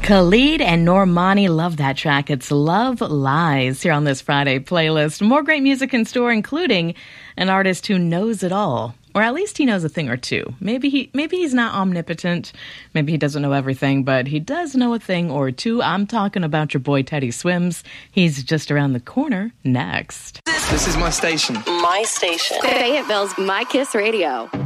Khalid and Normani, love that track. It's Love Lies here on this Friday playlist. More great music in store, including an artist who knows it all. Or at least he knows a thing or two. Maybe he's not omnipotent. Maybe he doesn't know everything, but he does know a thing or two. I'm talking about your boy Teddy Swims. He's just around the corner next. This is my station. My station. Fayetteville's My Kiss Radio.